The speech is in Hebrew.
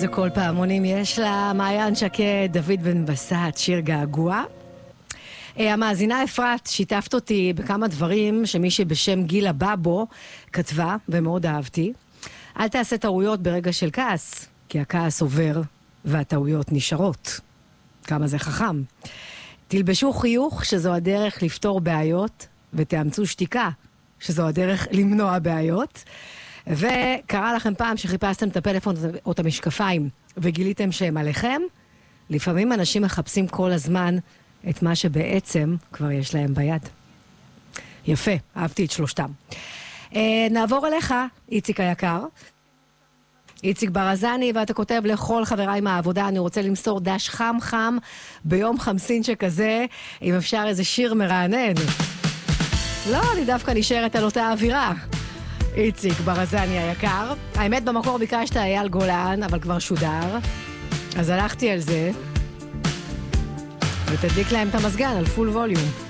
איזה כל פעמונים יש לה, מעיין שקד, דוד בן בסט, שיר געגוע. המאזינה אפרת, שיתפת אותי בכמה דברים שמישהי בשם גילה בבו כתבה, ומאוד אהבתי. אל תעשה טעויות ברגע של כעס, כי הכעס עובר והטעויות נשארות. כמה זה חכם. תלבשו חיוך שזו הדרך לפתור בעיות, ותאמצו שתיקה שזו הדרך למנוע בעיות. וקרה לכם פעם שחיפשתם את הפלאפון או את המשקפיים וגיליתם שהם עליכם? לפעמים אנשים מחפשים כל הזמן את מה שבעצם כבר יש להם ביד. יפה, אהבתי את שלושתם. נעבור אליך, איציק היקר. איציק ברזני, ואתה כותב לכל חבריי מהעבודה, אני רוצה למסור דש חם חם ביום חמסין שכזה, אם אפשר איזה שיר מרענן. לא, אני דווקא נשארת על אותה אווירה. איציק ברזני היקר. האמת במקור ביקשת אייל גולן, אבל כבר שודר. אז הלכתי על זה. ותדליק להם את המסגן על פול ווליום.